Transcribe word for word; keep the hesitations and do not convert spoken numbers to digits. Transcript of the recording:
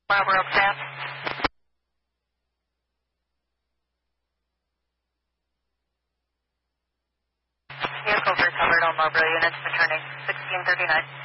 Marlboro staff. Vehicles recovered on Marlboro units returning sixteen thirty-nine.